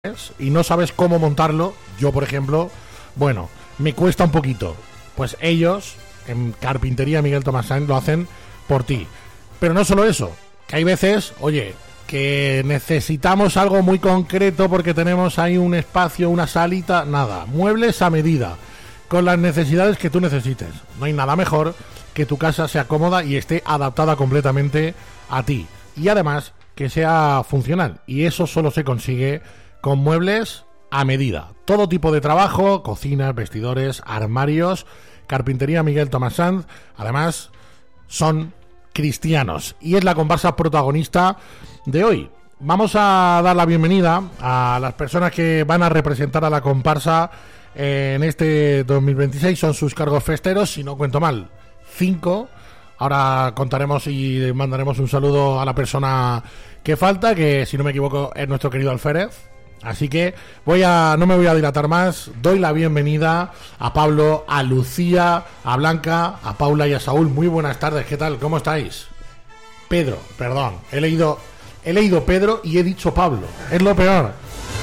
y no sabes cómo montarlo, yo por ejemplo, bueno, me cuesta un poquito. Pues ellos, en Carpintería Miguel Tomás Sanz, lo hacen por ti. Pero no solo eso, que hay veces, oye, que necesitamos algo muy concreto porque tenemos ahí un espacio, una salita, nada, muebles a medida, con las necesidades que tú necesites. No hay nada mejor que tu casa sea cómoda y esté adaptada completamente a ti. Y además, que sea funcional. Y eso solo se consigue con muebles a medida. Todo tipo de trabajo, cocinas, vestidores, armarios. Carpintería Miguel Tomás Sanz. Además, son cristianos. Y es la comparsa protagonista de hoy. Vamos a dar la bienvenida a las personas que van a representar a la comparsa en este 2026. Son sus cargos festeros, si no cuento mal, 5. Ahora contaremos y mandaremos un saludo a la persona que falta, que si no me equivoco es nuestro querido Alférez. Así que no me voy a dilatar más. Doy la bienvenida a Pablo, a Lucía, a Blanca, a Paula y a Saúl. Muy buenas tardes, ¿qué tal? ¿Cómo estáis? Pedro, perdón, he leído Pedro y he dicho Pablo. Es lo peor.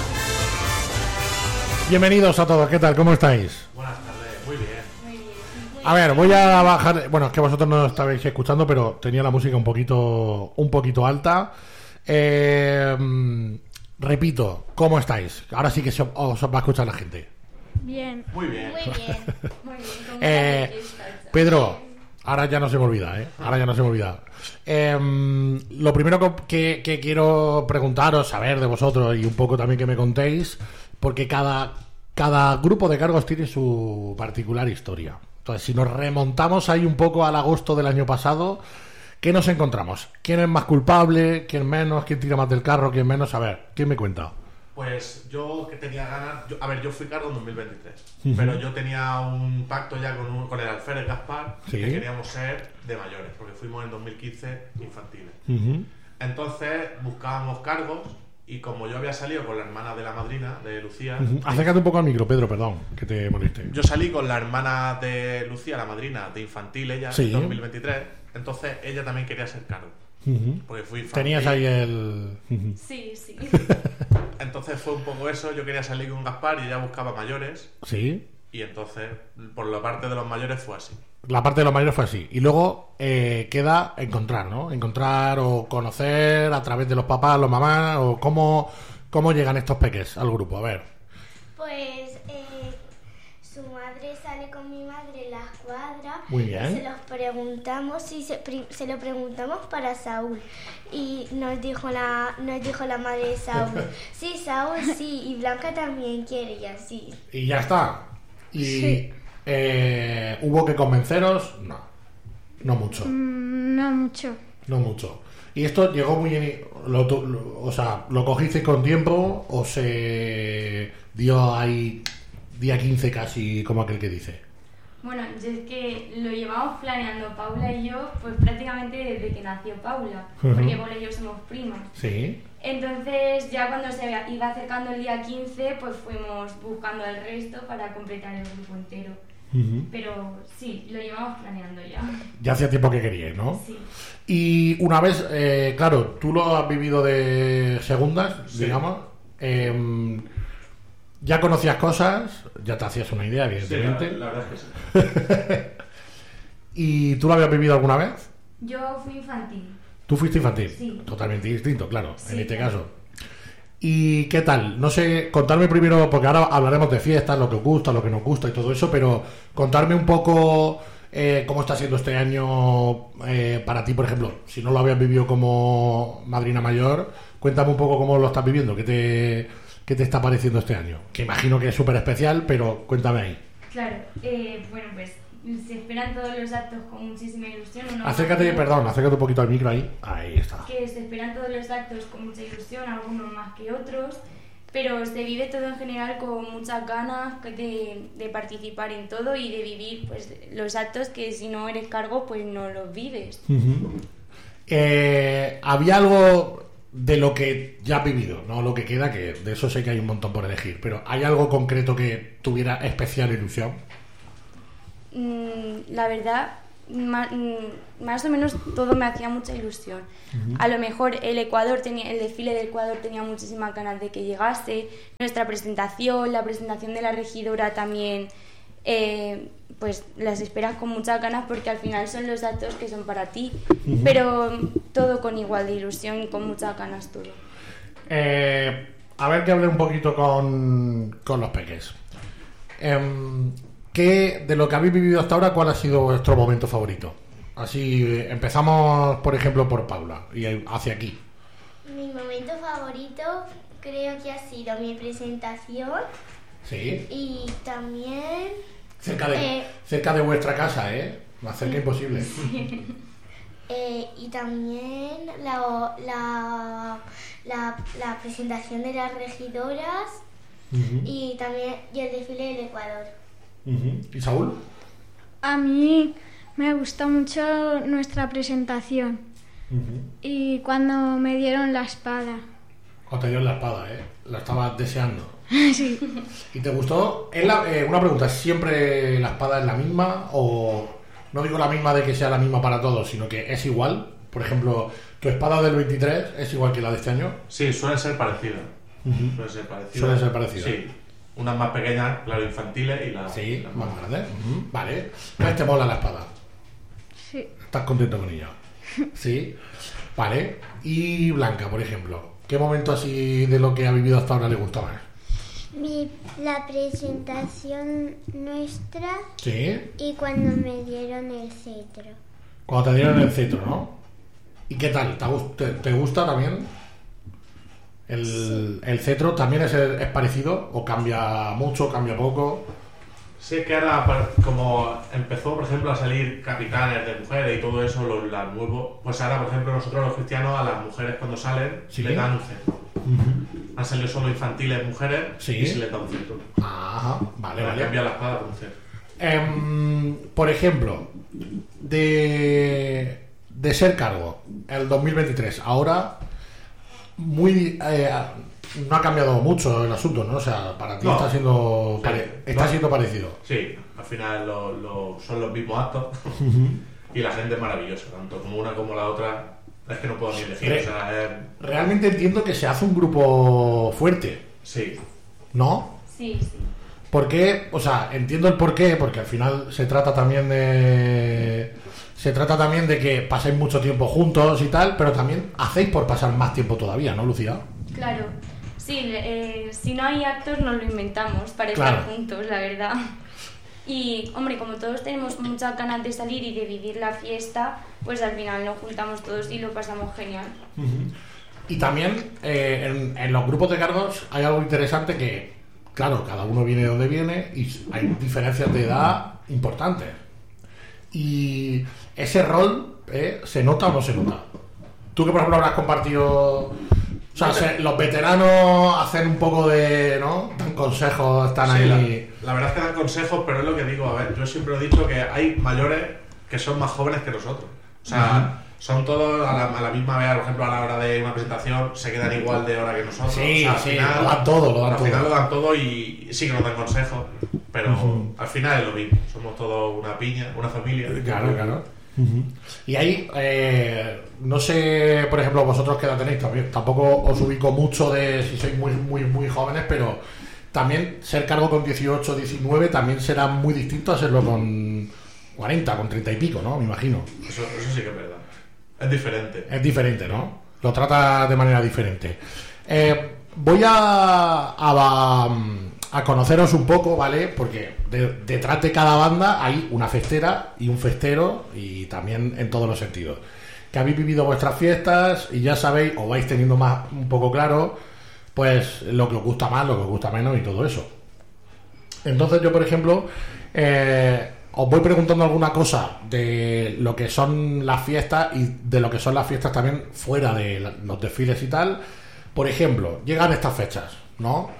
Bienvenidos a todos, ¿qué tal? ¿Cómo estáis? Buenas tardes, muy bien. A ver, voy a bajar. Bueno, es que vosotros no estabais escuchando, pero tenía la música un poquito alta. Repito, ¿cómo estáis? Ahora sí que os va a escuchar la gente. Bien. Muy bien. Muy bien. Muy bien. Pedro, ahora ya no se me olvida, Ahora ya no se me olvida. Lo primero que quiero preguntaros, saber de vosotros y un poco también que me contéis, porque cada grupo de cargos tiene su particular historia. Entonces, si nos remontamos ahí un poco al agosto del año pasado, ¿qué nos encontramos? ¿Quién es más culpable? ¿Quién menos? ¿Quién tira más del carro? ¿Quién menos? A ver, ¿quién me cuenta? Pues yo que tenía ganas... yo fui cargo en 2023, pero yo tenía un pacto ya con el Alférez Gaspar, ¿Sí? que queríamos ser de mayores, porque fuimos en 2015 infantiles. Entonces buscábamos cargos, y como yo había salido con la hermana de la madrina, de Lucía... Acércate un poco al micro, Pedro, perdón, que te moleste. Yo salí con la hermana de Lucía, la madrina de infantil, ella, Sí. en 2023, entonces ella también quería ser cargo, porque fui infantil. Tenías ahí el... Sí, sí. Entonces fue un poco eso, yo quería salir con Gaspar y ella buscaba mayores, Sí. y entonces por la parte de los mayores fue así. La parte de los mayores fue así. Y luego queda encontrar, ¿no? Encontrar o conocer a través de los papás, los mamás, o cómo llegan estos peques al grupo. A ver. Pues su madre sale con mi madre en la escuadra. Muy bien. Y se los preguntamos y se lo preguntamos para Saúl. Y nos dijo la madre de Saúl, sí, Saúl sí, y Blanca también quiere, y así. Y ya está. Y Sí. ¿Hubo que convenceros? No mucho. No mucho. No mucho. ¿Y esto llegó muy... ¿Lo cogisteis con tiempo o se dio ahí día 15 casi, como aquel que dice? Bueno, yo es que lo llevamos planeando Paula y yo, pues prácticamente desde que nació Paula, porque Paula y yo somos primas. Sí. Entonces, ya cuando se iba acercando el día 15, pues fuimos buscando el resto para completar el grupo entero. Pero sí, lo llevamos planeando ya. Ya hacía tiempo que queríais, ¿no? Sí. Y una vez, claro, tú lo has vivido de segundas, Sí. digamos. Ya conocías cosas, ya te hacías una idea, evidentemente. Sí, la verdad es que sí. ¿Y tú lo habías vivido alguna vez? Yo fui infantil. Tú fuiste infantil. Sí. Totalmente distinto, claro, Sí, en este claro. caso. ¿Y qué tal? No sé, contarme primero, porque ahora hablaremos de fiestas, lo que os gusta, lo que nos gusta y todo eso, pero contarme un poco cómo está siendo este año para ti, por ejemplo. Si no lo habías vivido como madrina mayor, cuéntame un poco cómo lo estás viviendo, qué te está pareciendo este año. Que imagino que es súper especial, pero cuéntame ahí. Claro, bueno, pues se esperan todos los actos con muchísima ilusión. Acércate un poquito al micro ahí. Ahí está. Que se esperan todos los actos con mucha ilusión, algunos más que otros, pero se vive todo en general con muchas ganas de participar en todo y de vivir pues los actos que si no eres cargo pues no los vives. Había algo de lo que ya has vivido, no lo que queda, que de eso sé que hay un montón por elegir, pero ¿hay algo concreto que tuviera especial ilusión? La verdad, más o menos todo me hacía mucha ilusión. A lo mejor el desfile del Ecuador tenía muchísimas ganas de que llegase, nuestra presentación, la presentación de la regidora también, pues las esperas con muchas ganas porque al final son los actos que son para ti, pero todo con igual de ilusión y con muchas ganas todo. A ver, que hable un poquito con los peques. ¿Qué, de lo que habéis vivido hasta ahora, cuál ha sido vuestro momento favorito? Así, empezamos, por ejemplo, por Paula, y hacia aquí. Mi momento favorito creo que ha sido mi presentación. Sí. Y también... Cerca de vuestra casa, ¿eh? Más cerca imposible. Y también la presentación de las regidoras y también el desfile del Ecuador. ¿Y Saúl? A mí me gustó mucho nuestra presentación y cuando me dieron la espada. Cuando te dieron la espada, ¿eh? La estabas deseando. Sí. ¿Y te gustó? Una pregunta, ¿es siempre la espada es la misma? O no digo la misma de que sea la misma para todos, sino que es igual. Por ejemplo, ¿tu espada del 23 es igual que la de este año? Sí, suele ser parecida. Suele ser parecida. Sí. Unas más pequeñas, claro, infantiles y las más grandes. Vale. Entonces te mola la espada. Sí. ¿Estás contento con ella? Sí. Vale. Y Blanca, por ejemplo, ¿qué momento así de lo que ha vivido hasta ahora le gusta más? La presentación nuestra Sí. y cuando me dieron el cetro. Cuando te dieron el cetro, ¿no? ¿Y qué tal? ¿Te gusta también? ¿El cetro también es parecido? ¿O cambia mucho, cambia poco? Sí, es que ahora, como empezó, por ejemplo, a salir capitanes de mujeres y todo eso, las nuevos, pues ahora, por ejemplo, nosotros los cristianos, a las mujeres cuando salen, ¿Sí? les dan un cetro. Han salido solo infantiles mujeres ¿Sí? y se les da un cetro. Ajá, vale, Para vale. cambiar la espada por un cetro. Por ejemplo, de ser cargo, el 2023, ahora no ha cambiado mucho el asunto, ¿no? O sea, para ti No. está siendo Sí. siendo parecido. Sí, al final son los mismos actos y la gente es maravillosa, tanto como una como la otra. Es que no puedo ni elegir, o sea, Realmente entiendo que se hace un grupo fuerte, sí. ¿no? Sí. ¿Por qué? O sea, entiendo el porqué, porque al final se trata también de que paséis mucho tiempo juntos y tal, pero también hacéis por pasar más tiempo todavía, ¿no, Lucía? Claro. Sí, si no hay actos nos lo inventamos para Claro. estar juntos, la verdad. Y, hombre, como todos tenemos muchas ganas de salir y de vivir la fiesta, pues al final nos juntamos todos y lo pasamos genial. Y también en los grupos de cargos hay algo interesante que, claro, cada uno viene de donde viene y hay diferencias de edad importantes. Y ese rol, ¿se nota o no se nota? Tú que, por ejemplo, habrás compartido... O sea, los veteranos hacen un poco de... ¿no? Dan consejos, están Sí, ahí... la verdad es que dan consejos, pero es lo que digo, a ver, yo siempre he dicho que hay mayores que son más jóvenes que nosotros. O sea, son todos a la misma vez, por ejemplo, a la hora de una presentación, se quedan igual de hora que nosotros. Sí, o sea, al sí, final, lo dan todo, al final lo dan todo y sí que nos dan consejos, pero al final es lo mismo. Somos todos una piña, una familia. Claro. Y ahí, no sé, por ejemplo, vosotros qué edad tenéis, tampoco os ubico mucho de si sois muy jóvenes, pero también ser cargo con 18, 19 también será muy distinto a serlo con 40, con 30 y pico, ¿no? Me imagino. Eso sí que es verdad. Es diferente. Es diferente, ¿no? Lo trata de manera diferente. Voy a conoceros un poco, ¿vale? Porque detrás de cada banda hay una festera y un festero, y también en todos los sentidos. Que habéis vivido vuestras fiestas y ya sabéis, o vais teniendo más un poco claro, pues lo que os gusta más, lo que os gusta menos y todo eso. Entonces yo, por ejemplo, os voy preguntando alguna cosa de lo que son las fiestas y de lo que son las fiestas también fuera de los desfiles y tal. Por ejemplo, llegan estas fechas, ¿no?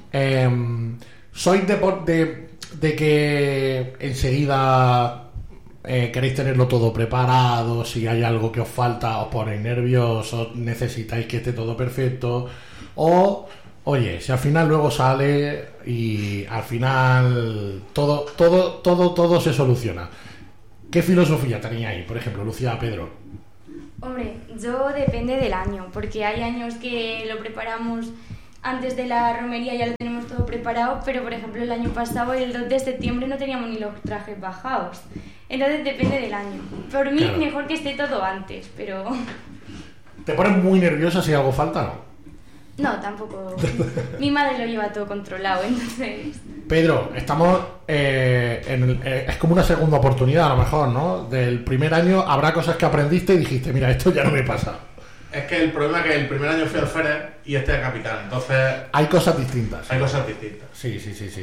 ¿Sois de que enseguida queréis tenerlo todo preparado? Si hay algo que os falta, os ponéis nerviosos, necesitáis que esté todo perfecto, o oye, si al final luego sale y al final todo se soluciona. ¿Qué filosofía teníais, por ejemplo, Lucía, Pedro? Hombre, yo depende del año, porque hay años que lo preparamos antes de la romería, ya lo tenemos todo preparado, pero por ejemplo el año pasado, el 2 de septiembre, no teníamos ni los trajes bajados. Entonces depende del año. Por mí, Claro. mejor que esté todo antes, pero... ¿Te pones muy nerviosa si algo falta, no? No, tampoco. Mi madre lo lleva todo controlado, entonces... Pedro, estamos es como una segunda oportunidad a lo mejor, ¿no? Del primer año habrá cosas que aprendiste y dijiste, mira, esto ya no me pasa. Es que el problema es que el primer año fui alférez y este es capitán, entonces Hay cosas distintas. hay cosas distintas. Sí.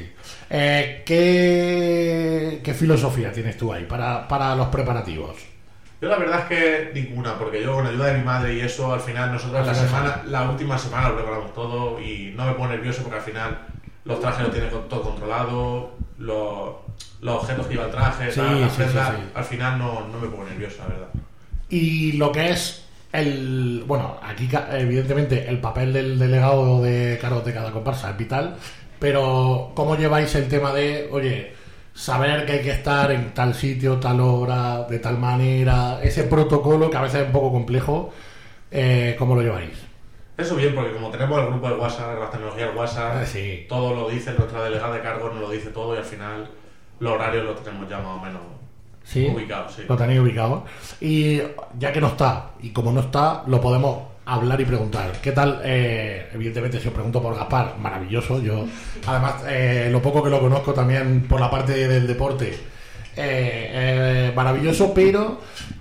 ¿Qué filosofía tienes tú ahí para los preparativos? Yo la verdad es que ninguna, porque yo con ayuda de mi madre y eso, al final nosotros la última semana lo preparamos todo y no me pongo nervioso porque al final los trajes los tienes todo controlado, los objetos que lleva el traje, Sí, las sí, prendas, sí. al final no me pongo nervioso, la verdad. Y lo que es bueno, aquí evidentemente el papel del delegado de cargos de cada comparsa es vital, pero ¿cómo lleváis el tema de, oye, saber que hay que estar en tal sitio, tal hora, de tal manera, ese protocolo que a veces es un poco complejo, ¿cómo lo lleváis? Eso bien, porque como tenemos el grupo de WhatsApp, las tecnologías WhatsApp, Sí. todo lo dice nuestra delegada de cargos, nos lo dice todo y al final los horarios los tenemos ya más o menos Sí, ubicados. Sí. lo tenéis ubicado. Y ya que no está, y como no está, lo podemos hablar y preguntar. ¿Qué tal? Evidentemente, si os pregunto por Gaspar, maravilloso. Yo, además, lo poco que lo conozco también por la parte del deporte, maravilloso, pero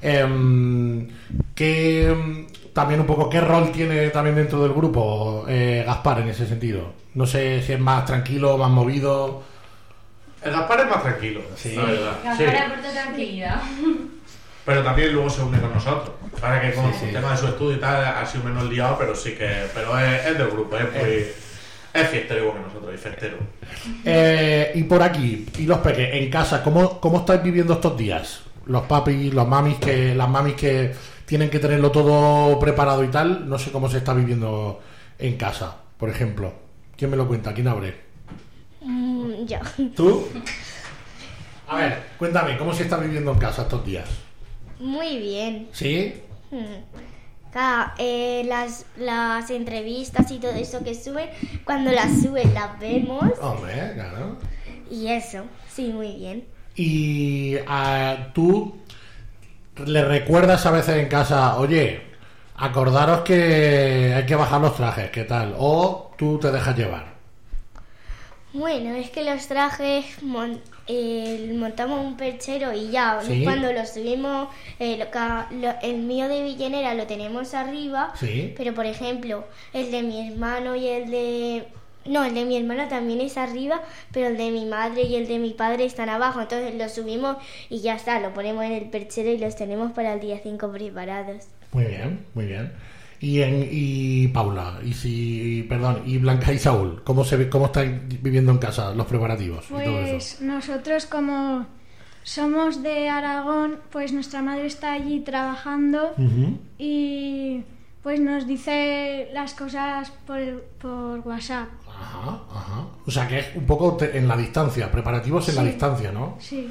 también un poco, ¿qué rol tiene también dentro del grupo Gaspar en ese sentido? No sé si es más tranquilo, más movido. El Gaspar es más tranquilo, Sí. la verdad. Gaspar Sí. aporta tranquilidad. Pero también luego se une con nosotros. Para que con Sí. el tema de su estudio y tal ha sido menos liado, pero sí que es del grupo, es fiestero igual que nosotros, y festero. Y por aquí, y los peques, en casa, ¿cómo estáis viviendo estos días? Los papis, las mamis que tienen que tenerlo todo preparado y tal, no sé cómo se está viviendo en casa, por ejemplo. ¿Quién me lo cuenta? ¿Quién abre? Yo. ¿Tú? A ver, cuéntame, ¿cómo se está viviendo en casa estos días? Muy bien. ¿Sí? Claro, las entrevistas y todo eso que suben, cuando las suben las vemos Hombre, claro. y eso, sí, muy bien. Y tú le recuerdas a veces en casa, oye, acordaros que hay que bajar los trajes, ¿qué tal? O tú te dejas llevar. Bueno, es que los trajes montamos un perchero y ya, Sí. cuando los subimos, el mío de Villanera lo tenemos arriba, Sí. pero por ejemplo, el de mi hermano y el de... No, el de mi hermano también es arriba, pero el de mi madre y el de mi padre están abajo, entonces los subimos y ya está, lo ponemos en el perchero y los tenemos para el día 5 preparados. Muy bien, muy bien. Y Paula, y Blanca y Saúl, ¿cómo estáis viviendo en casa los preparativos y todo eso? Pues nosotros, como somos de Aragón, pues nuestra madre está allí trabajando Ujú. y pues nos dice las cosas por WhatsApp. Ajá. O sea que es un poco en la distancia, preparativos en la Sí. distancia, ¿no? Sí,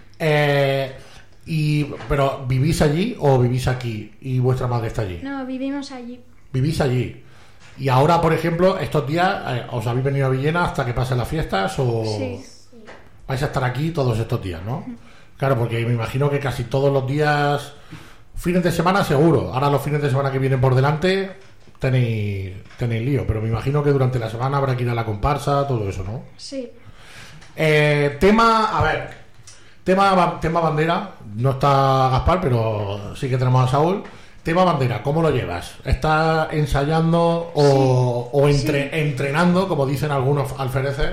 ¿Pero vivís allí o vivís aquí y vuestra madre está allí? no, vivimos allí. Vivís allí. Y ahora, por ejemplo, estos días, ¿os habéis venido a Villena hasta que pasen las fiestas o Sí. vais a estar aquí todos estos días, no? Claro, porque me imagino que casi todos los días, fines de semana seguro. Ahora los fines de semana que vienen por delante tenéis lío, pero me imagino que durante la semana habrá que ir a la comparsa, todo eso, ¿no? Sí. Tema bandera, no está Gaspar, pero sí que tenemos a Saúl. Tema bandera, ¿cómo lo llevas? ¿Estás ensayando o entrenando, como dicen algunos alfereces?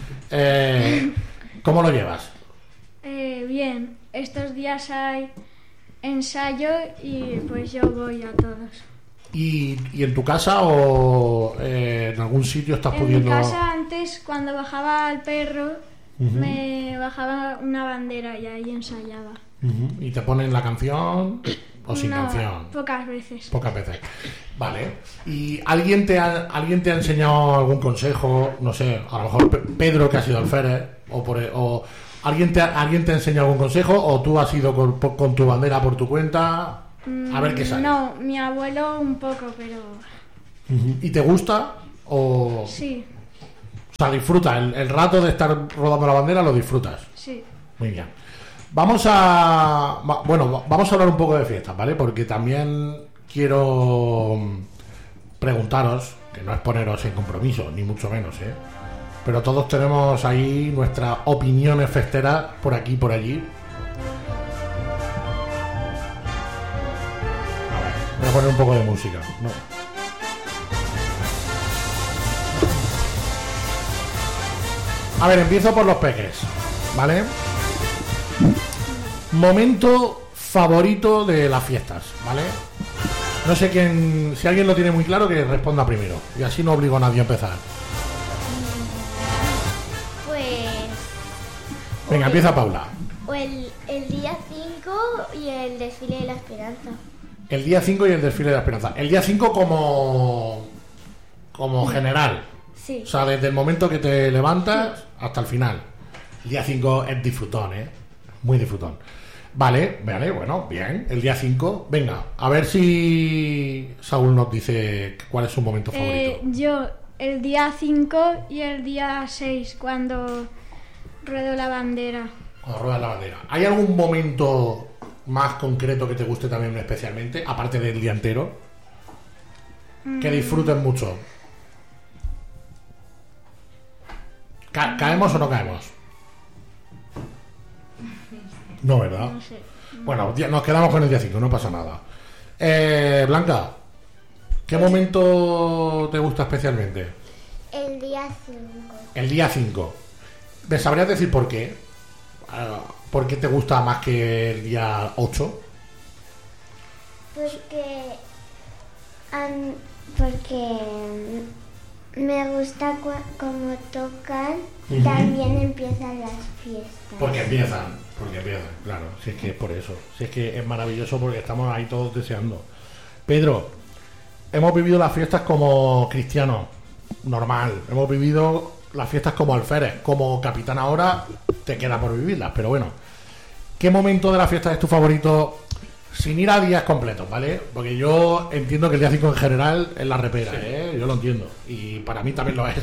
¿Cómo lo llevas? Bien, estos días hay ensayo y pues yo voy a todos. ¿Y en tu casa o en algún sitio estás En pudiendo...? mi casa antes, cuando bajaba al perro, Ujú. me bajaba una bandera y ahí ensayaba. Ujú. ¿Y te ponen la canción o sin No, canción? pocas veces. Pocas veces. Vale. ¿Y alguien te ha enseñado algún consejo? No sé, a lo mejor Pedro, que ha sido alférez, o ¿Alguien te enseña algún consejo o tú has ido con tu bandera por tu cuenta? A ver qué sale. No, mi abuelo un poco, pero... ¿Y te gusta? O Sí, sea, disfrutas el rato de estar rodando la bandera, lo disfrutas. sí. Muy bien. Vamos a hablar un poco de fiestas, ¿vale? Porque también quiero preguntaros, que no es poneros en compromiso, ni mucho menos, ¿eh? Pero todos tenemos ahí nuestras opiniones festeras por aquí y por allí. A ver, voy a poner un poco de música, ¿no? A ver, empiezo por los peques, ¿vale? Momento favorito de las fiestas, ¿vale? No sé si alguien lo tiene muy claro, que responda primero. Y así no obligo a nadie a empezar. Pues... Venga, empieza Paula. O el día 5 y el desfile de la esperanza. El día 5 y el desfile de la esperanza. El día 5 como general. Sí. O sea, desde el momento que te levantas hasta el final. El día 5 es disfrutón, ¿eh? Muy disfrutón. Vale, bueno, bien. El día 5, venga, a ver si Saúl nos dice cuál es su momento favorito. Yo el día 5 y el día 6, cuando ruedo la bandera. Cuando ruedas la bandera. ¿Hay algún momento más concreto que te guste también especialmente, aparte del día entero? Que disfrutes mucho. ¿Caemos o no caemos? No, ¿verdad? No sé. Bueno, nos quedamos con el día 5, no pasa nada. Blanca, ¿qué momento te gusta especialmente? El día 5. El día 5. ¿Me sabrías decir por qué? ¿Por qué te gusta más que el día 8? Porque me gusta como tocan, también empiezan las fiestas. Porque empiezan, claro. Si es que es por eso. Si es que es maravilloso porque estamos ahí todos deseando. Pedro, hemos vivido las fiestas como cristianos, normal. Hemos vivido las fiestas como alférez. Como capitán ahora te queda por vivirlas, pero bueno. ¿Qué momento de la fiesta es tu favorito? Sin ir a días completos, ¿vale? Porque yo entiendo que el día 5 en general es la repera, sí. Yo lo entiendo. Y para mí también lo es,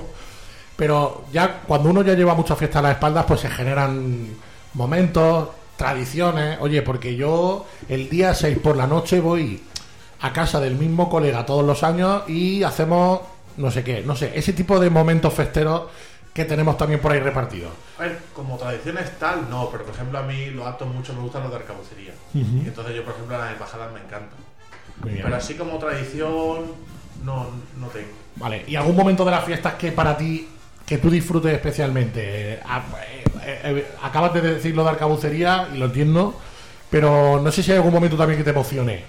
pero ya cuando uno ya lleva muchas fiestas a las espaldas, pues se generan momentos, tradiciones. Oye, porque yo el día 6 por la noche voy a casa del mismo colega todos los años y hacemos no sé qué, no sé, ese tipo de momentos festeros que tenemos también por ahí repartidos. A ver, como tradiciones tal, no, pero por ejemplo a mí los actos mucho me gustan los de arcabucería. Y entonces yo, por ejemplo, las embajadas me encantan. Pero así como tradición, no tengo. Vale, ¿y algún momento de las fiestas que para ti, que tú disfrutes especialmente? Acabas de decir lo de arcabucería y lo entiendo, pero no sé si hay algún momento también que te emocione.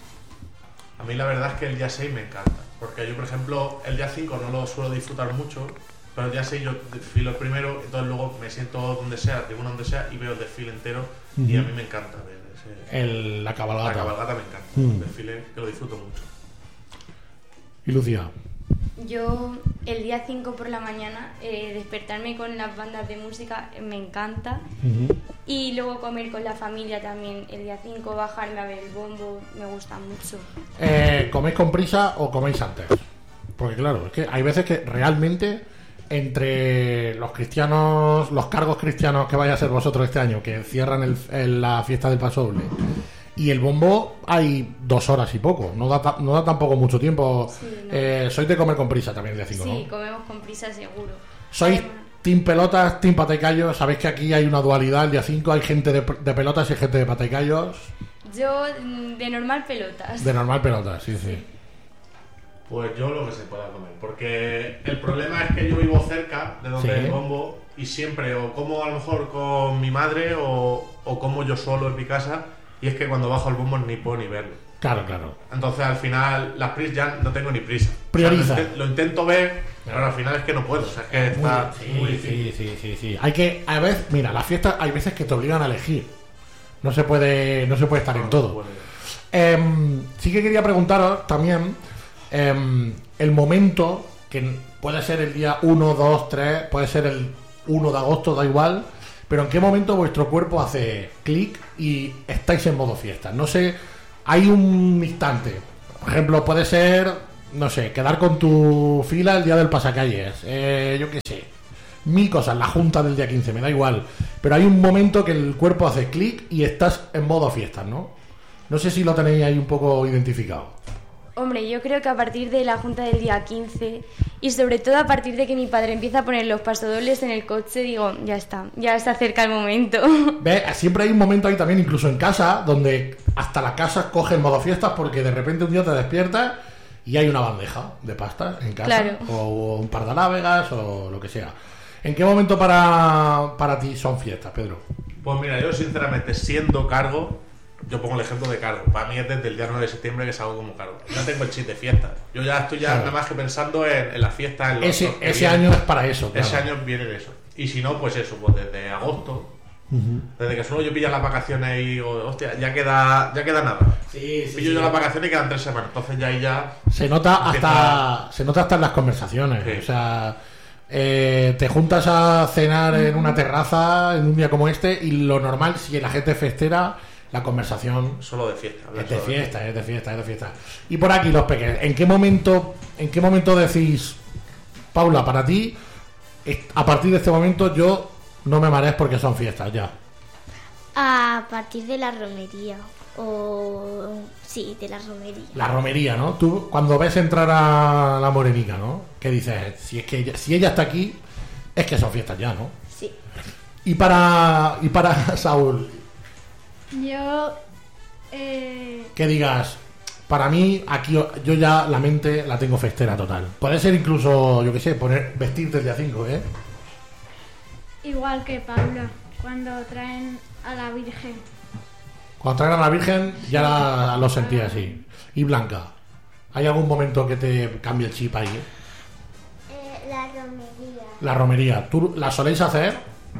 A mí la verdad es que el día 6 me encanta, porque yo, por ejemplo, el día 5 no lo suelo disfrutar mucho, pero el día 6 yo desfilo el primero, entonces luego me siento donde sea, tribuna donde sea, y veo el desfile entero, y a mí me encanta ver la cabalgata. La cabalgata me encanta, el desfile que lo disfruto mucho. ¿Y Lucía? Yo el día 5 por la mañana despertarme con las bandas de música me encanta, y luego comer con la familia también el día 5, bajarme a ver el bombo, me gusta mucho. ¿Coméis con prisa o coméis antes? Porque claro, es que hay veces que realmente entre los cristianos, los cargos cristianos que vais a hacer vosotros este año, que cierran la fiesta del Paso Doble, y el bombo hay 2 horas y poco, no da tampoco mucho tiempo. Sí, no. Sois de comer con prisa también el día 5, ¿no? Sí, comemos con prisa seguro. ¿Sois team pelotas, team patacallos? Sabéis que aquí hay una dualidad el día 5, hay gente de pelotas y gente de patacallos. Yo de normal pelotas. De normal pelotas, sí. Pues yo lo que se pueda comer, porque el problema es que yo vivo cerca de donde el bombo y siempre o como a lo mejor con mi madre o como yo solo en mi casa, y es que cuando bajo el bombo ni puedo ni verlo. Claro. Entonces al final las prisas ya no tengo ni prisa. Prioriza. O sea, lo intento ver, pero al final es que no puedo, o sea, es que está muy difícil. Sí. Hay que, a veces, mira, las fiestas hay veces que te obligan a elegir. No se puede estar en todo. Sí que quería preguntaros también el momento, que puede ser el día 1, 2, 3, puede ser el 1 de agosto, da igual, pero ¿en qué momento vuestro cuerpo hace clic y estáis en modo fiesta? No sé, hay un instante. Por ejemplo, puede ser, no sé, quedar con tu fila el día del pasacalles. Yo qué sé. 1000 cosas, la junta del día 15, me da igual. Pero hay un momento que el cuerpo hace clic y estás en modo fiesta, ¿no? No sé si lo tenéis ahí un poco identificado. Hombre, yo creo que a partir de la junta del día 15 y sobre todo a partir de que mi padre empieza a poner los pasodobles en el coche, digo, ya está, ya se acerca el momento. ¿Ves? Siempre hay un momento ahí también, incluso en casa, donde hasta la casa coge el modo fiestas porque de repente un día te despiertas y hay una bandeja de pasta en casa. Claro. O un par de alávegas o lo que sea. ¿En qué momento para ti son fiestas, Pedro? Pues mira, yo sinceramente, siendo cargo, yo pongo el ejemplo de cargo. Para mí es desde el día 9 de septiembre que salgo como cargo. No tengo el chip de fiesta. Yo ya estoy Claro. nada más que pensando en la fiesta. En Ese que ese viene. año es para eso, claro. Ese año viene de eso. Y si no, pues eso, pues desde agosto. Desde que solo yo pillo las vacaciones y digo, hostia, ya queda nada. Sí, sí, Pillo sí. yo las vacaciones y quedan 3 semanas. Entonces ya ahí ya. Se nota Empieza- hasta en las conversaciones. Sí. O sea, te juntas a cenar en una terraza en un día como este y lo normal, si la gente festera, la conversación Solo de fiesta. hablar es de solo fiesta, es de fiesta, es de fiesta. Y por aquí los pequeños, ¿en qué momento decís, Paula, para ti, a partir de este momento yo no me marees porque son fiestas ya? A partir de la romería. O... Sí, de la romería. La romería, ¿no? Tú cuando ves entrar a la morenica, ¿no? ¿Qué dices? Si ella está aquí, es que son fiestas ya, ¿no? Sí. Y para Saúl, Yo, que digas, para mí aquí yo ya la mente la tengo festera total. Puede ser incluso, yo qué sé, vestirte el día 5, ¿eh? igual que Paula, cuando traen a la Virgen. Cuando traen a la Virgen ya lo sentí así. Y Blanca, ¿hay algún momento que te cambie el chip ahí? La romería. La romería, ¿tú la soléis hacer?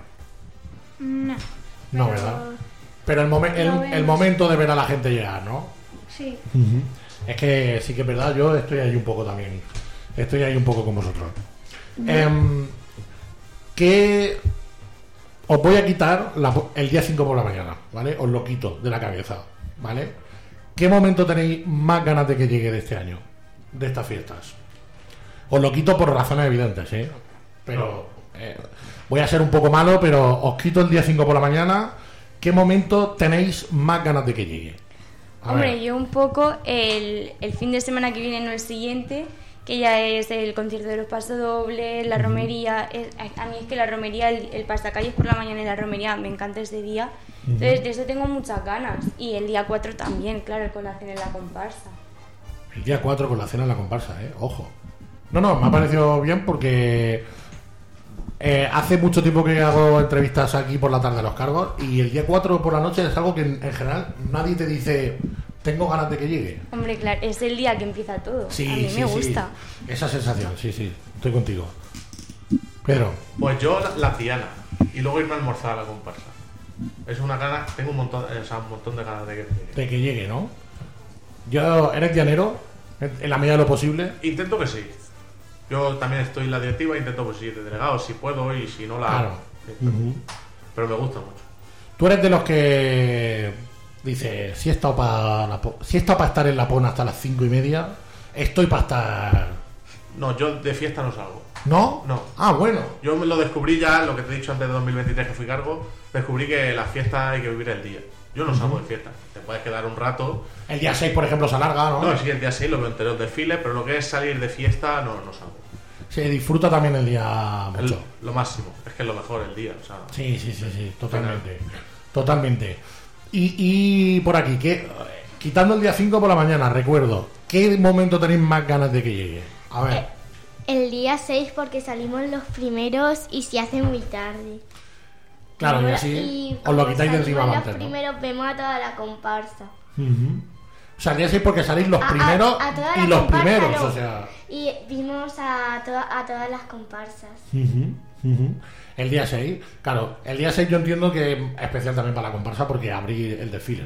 No. No, pero ¿verdad? Pero el Lo vemos. momento de ver a la gente llegar, ¿no? Sí. Es que sí que es verdad, yo estoy ahí un poco también. Estoy ahí un poco con vosotros. Que os voy a quitar el día 5 por la mañana, ¿vale? Os lo quito de la cabeza, ¿vale? ¿Qué momento tenéis más ganas de que llegue de este año? De estas fiestas. Os lo quito por razones evidentes, ¿eh? Pero voy a ser un poco malo, pero os quito el día 5 por la mañana. ¿Qué momento tenéis más ganas de que llegue? A Hombre, ver. yo un poco el fin de semana que viene, no el siguiente, que ya es el concierto de los pasodobles, la romería. A mí es que la romería, el pasacalles por la mañana y la romería, me encanta ese día. Entonces, de eso tengo muchas ganas. Y el día 4 también, claro, con la cena en la comparsa. El día 4 con la cena en la comparsa, ojo. No, me ha parecido bien porque hace mucho tiempo que hago entrevistas aquí por la tarde a los cargos y el día 4 por la noche es algo que en general nadie te dice tengo ganas de que llegue. Hombre, claro, es el día que empieza todo. Sí, a mí sí, me sí. gusta. Esa sensación, sí, estoy contigo. Pedro, Pues yo la ciana y luego irme a almorzar a la comparsa. Es una gana, tengo un montón de ganas de que llegue. de que llegue, ¿no? ¿Eres llanero? En la medida de lo posible. Intento que sí. Yo también estoy en la directiva, intento pues ir de delegado si puedo y si no la Claro. hago. Pero me gusta mucho. Tú eres de los que dice si he estado para estar en la Pona hasta las 5:30, estoy para estar. No, yo de fiesta no salgo. ¿No? No. Ah, bueno. Yo me lo descubrí ya, lo que te he dicho antes de 2023 que fui cargo, descubrí que la fiesta hay que vivir el día. Yo no salgo de fiesta. Te puedes quedar un rato. El día 6, por ejemplo, se alarga, ¿no? No, sí, el día 6 lo veo entre los desfiles, pero lo que es salir de fiesta no salgo. Se disfruta también el día mucho. Lo máximo, es que es lo mejor el día. O sea, Sí, totalmente. Totalmente. Y por aquí, quitando el día 5 por la mañana, recuerdo, ¿qué momento tenéis más ganas de que llegue? A ver. El día 6 porque salimos los primeros y se hace muy tarde. Claro, y Y así os como lo quitáis de encima salimos antes, los ¿no? primeros vemos a toda la comparsa. O sea, el día 6 porque salís los primeros a toda y la los comparsa, primeros, no. o sea. Y vimos a todas las comparsas. El día 6, claro, el día 6 yo entiendo que es especial también para la comparsa porque abrí el desfile,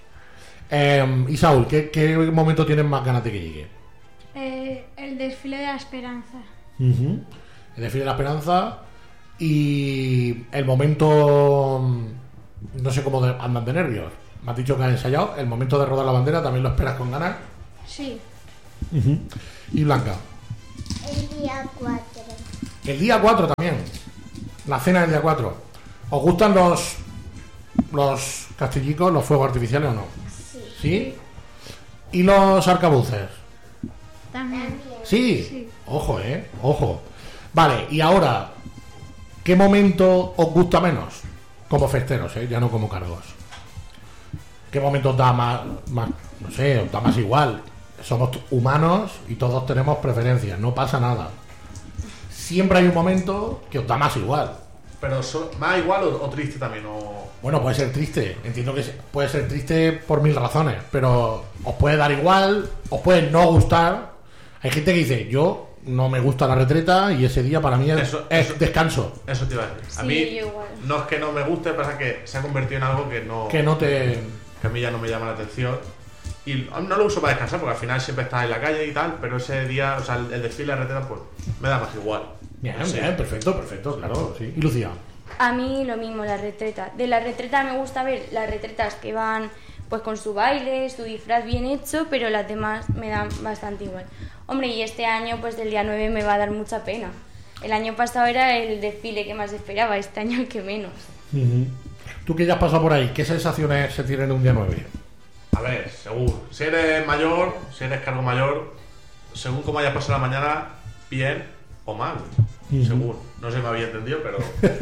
¿no? Y Saúl, ¿qué momento tienes más ganas de que llegue? El desfile de la esperanza. El desfile de la esperanza, Y el momento, no sé cómo andan de nervios. Me has dicho que has ensayado. El momento de rodar la bandera también lo esperas con ganas. Sí. Y Blanca. El día 4. El día 4 también. La cena del día 4. ¿Os gustan los castillicos, los fuegos artificiales o no? Sí. ¿Sí? ¿Y los arcabuces? También. Sí. Sí. Ojo, ojo. Vale, y ahora, ¿qué momento os gusta menos? Como festeros, ya no como cargos. ¿Qué momento os da más, no sé, os da más igual? Somos humanos y todos tenemos preferencias, no pasa nada. Siempre hay un momento que os da más igual. Pero más igual o triste también, o... Bueno, puede ser triste, entiendo que puede ser triste por 1000 razones, pero os puede dar igual, os puede no gustar. Hay gente que dice, yo no me gusta la retreta y ese día para mí es descanso. Eso te iba a decir. A Sí, mí yo igual. no es que no me guste, pasa que se ha convertido en algo que a mí ya no me llama la atención. Y no lo uso para descansar porque al final siempre estás en la calle y tal, pero ese día, o sea, el desfile de la retreta, pues me da más igual. Bien, Sí. bien, perfecto, claro, sí. ¿Y Lucía? A mí lo mismo, la retreta. De la retreta me gusta ver las retretas que van pues con su baile, su disfraz bien hecho, pero las demás me dan bastante igual. Hombre, y este año pues del día 9 me va a dar mucha pena. El año pasado era el desfile que más esperaba, este año el que menos. Tú que ya has pasado por ahí, ¿qué sensaciones se tienen un día 9? A ver, según. Si eres mayor, si eres cargo mayor, según cómo hayas pasado la mañana, bien o mal. Según. No sé si me había entendido, pero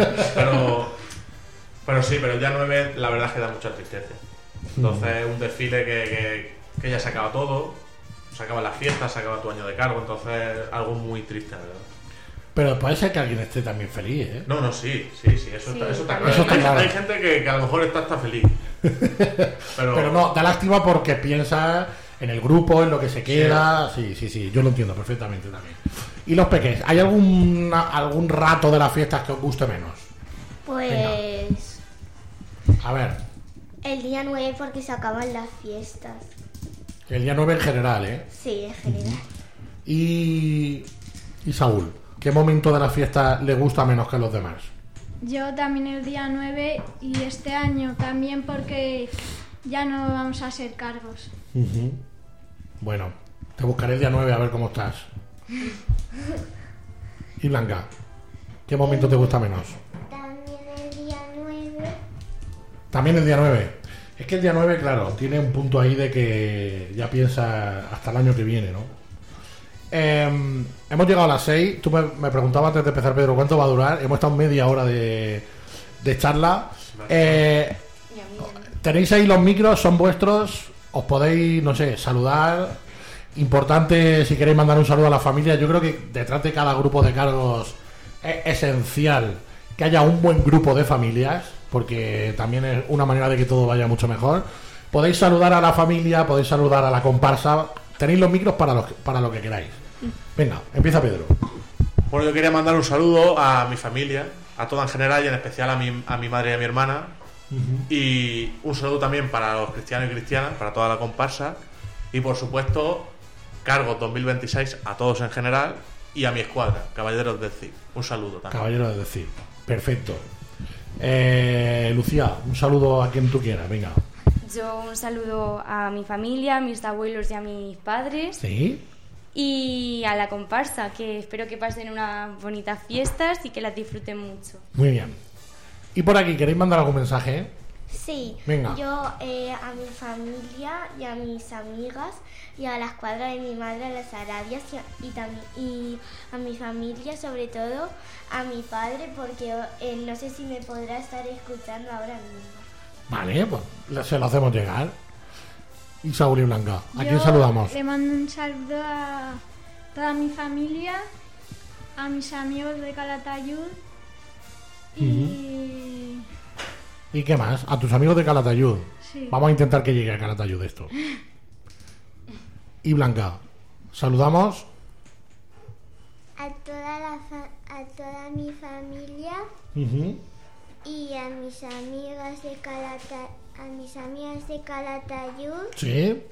sí, pero el día 9 la verdad es que da mucha tristeza. Entonces, un desfile que ya se acaba todo, se acaba las fiestas, se acaba tu año de cargo, entonces algo muy triste, la verdad. Pero puede ser que alguien esté también feliz, ¿eh? No, sí, eso está claro. Eso está claro. Hay gente que a lo mejor está feliz. Pero no, da lástima porque piensa en el grupo, en lo que se queda. Sí, yo lo entiendo perfectamente también. ¿Y los peques? ¿Hay algún rato de las fiestas que os guste menos? Pues A ver, el día 9 porque se acaban las fiestas. el día 9 en general, ¿eh? Sí, en general. Y Saúl, ¿qué momento de la fiesta le gusta menos que los demás? Yo también el día 9 y este año también porque ya no vamos a ser cargos. Bueno, te buscaré el día 9 a ver cómo estás. Y Blanca, ¿qué momento te gusta menos? También el día 9. También el día 9. Es que el día 9, claro, tiene un punto ahí de que ya piensa hasta el año que viene, ¿no? Hemos llegado a las 6. Tú me preguntabas antes de empezar, Pedro, ¿cuánto va a durar? Hemos estado media hora de charla. Tenéis ahí los micros, son vuestros. Os podéis, no sé, saludar. Importante, si queréis mandar un saludo a la familia. Yo creo que detrás de cada grupo de cargos es esencial que haya un buen grupo de familias, porque también es una manera de que todo vaya mucho mejor. Podéis saludar a la familia, podéis saludar a la comparsa. Tenéis los micros para lo que queráis. Venga, empieza Pedro. Bueno, yo quería mandar un saludo a mi familia, a toda en general y en especial a mi madre y a mi hermana. Y un saludo también para los cristianos y cristianas, para toda la comparsa. Y por supuesto, Cargos 2026 a todos en general y a mi escuadra, Caballeros del Cid. Un saludo también. Caballeros del Cid. Perfecto. Lucía, un saludo a quien tú quieras, venga. Yo un saludo a mi familia, a mis abuelos y a mis padres. ¿Sí? Y a la comparsa, que espero que pasen unas bonitas fiestas y que las disfruten mucho. Muy bien. Y por aquí, ¿queréis mandar algún mensaje? Sí, Venga. yo a mi familia y a mis amigas y a la escuadra de mi madre, a las Arabias y a mi familia, sobre todo a mi padre, porque no sé si me podrá estar escuchando ahora mismo. Vale, pues se lo hacemos llegar. Y Saúl y Blanca, ¿a quién Yo saludamos? le mando un saludo a toda mi familia, a mis amigos de Calatayud y... ¿Y qué más? A tus amigos de Calatayud. Sí. Vamos a intentar que llegue a Calatayud esto. Y Blanca, saludamos. A toda mi familia y a mis amigas de Calatayud Sí.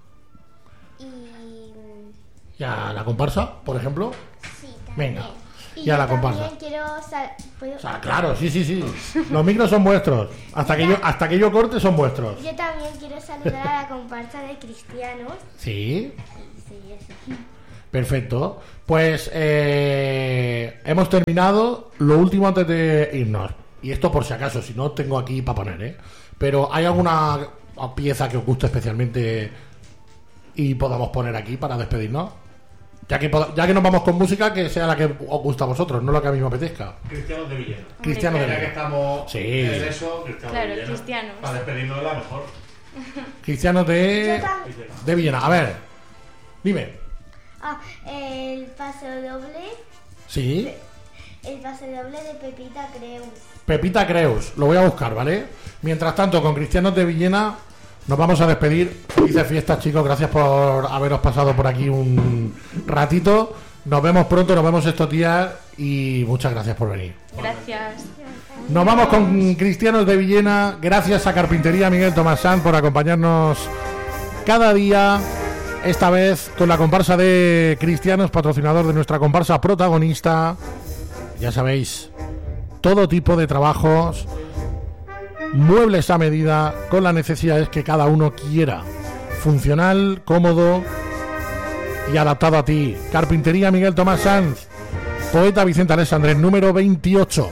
y ¿Y a la comparsa, por ejemplo? sí, también. Venga. y a la comparsa. También quiero ¿puedo? O sea, claro, sí. Los micros son vuestros. Hasta que yo corte son vuestros. Yo también quiero saludar a la comparsa de cristianos. Sí. Sí, eso. Perfecto. Pues hemos terminado. Lo último antes de irnos. Y esto por si acaso, si no tengo aquí para poner, ¿eh? Pero ¿hay alguna pieza que os guste especialmente y podamos poner aquí para despedirnos? Ya que nos vamos con música, que sea la que os gusta a vosotros, no la que a mí me apetezca. Cristianos de Villena. Cristianos de Ya que Villena. estamos Sí. en eso, Cristianos Claro, de Villena. cristianos. Para despedirnos de la mejor. Cristianos de Villena. A ver, dime. El paso doble. Sí. El paso doble de Pepita Creus. Pepita Creus, lo voy a buscar, ¿vale? Mientras tanto, con Cristianos de Villena nos vamos a despedir. Felices fiestas, chicos, gracias por haberos pasado por aquí un ratito. Nos vemos pronto, nos vemos estos días y muchas gracias por venir. Gracias. Nos vamos con Cristianos de Villena. Gracias a Carpintería Miguel Tomás Sanz por acompañarnos cada día. Esta vez con la comparsa de Cristianos, patrocinador de nuestra comparsa protagonista. Ya sabéis, todo tipo de trabajos, muebles a medida, con las necesidades que cada uno quiera. Funcional, cómodo y adaptado a ti. Carpintería Miguel Tomás Sanz. Poeta Vicente Alessandrés, número 28.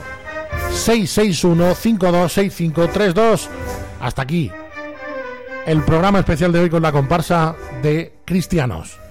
661-526532. Hasta aquí el programa especial de hoy con la comparsa de Cristianos.